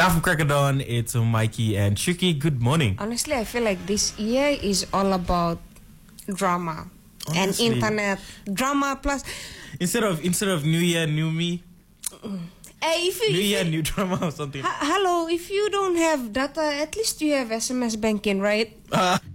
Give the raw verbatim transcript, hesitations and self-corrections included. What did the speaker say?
Now from Crackerdawn, it's Mikey and Shuki. Good morning. Honestly, I feel like this year is all about drama. Honestly. And internet drama plus. Instead of instead of New Year, New Me. Hey, if you, New if Year, you, New Drama or something. Ha- hello, if you don't have data, at least you have S M S banking, right? Uh,